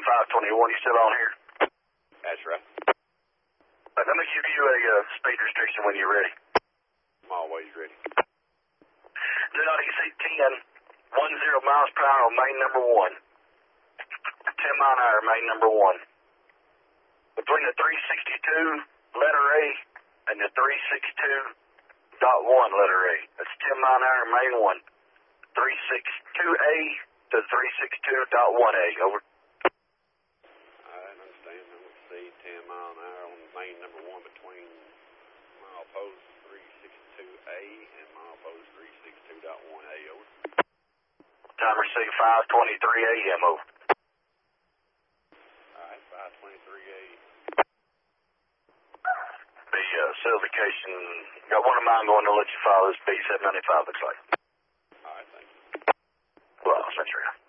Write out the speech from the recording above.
521. You still on here? That's right. Let me give you a speed restriction when you're ready. I'm always ready. Do not exceed 10 miles per hour on main number 1. 10 mile an hour, main number 1. Between the 362 letter A and the 362.1 letter A. That's 10 mile an hour, main 1. 362A to 362.1A. Over. I understand. Let's see, 10 mile an hour on main number 1 between milepost 362A and milepost 362.1A. Over. Timer C 5:23 a.m. Over. All right, 5:23 a.m. The certification, got one of mine going to let you file this B795, looks like. All right, thank you. Well, that's right.